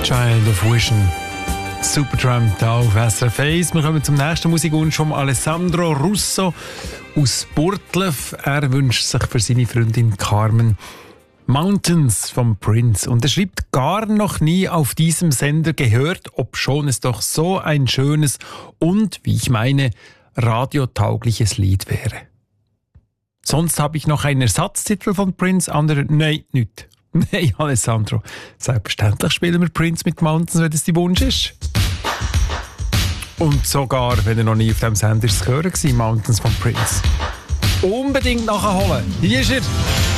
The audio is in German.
Child of Vision. Supertramp da auf SRF 1. Wir kommen zum nächsten Musikwunsch von Alessandro Russo aus Burtlev. Er wünscht sich für seine Freundin Carmen Mountains vom Prince. Und er schreibt, gar noch nie auf diesem Sender gehört, obschon es doch so ein schönes und, wie ich meine, radiotaugliches Lied wäre. Sonst habe ich noch einen Ersatztitel von Prince, andere, nein, nicht. Nein, Alessandro, selbstverständlich spielen wir Prince mit Mountains, wenn das dein Wunsch ist. Und sogar, wenn er noch nie auf dem Sender zu hören war, Mountains von Prince. Unbedingt nachholen. Hier ist er.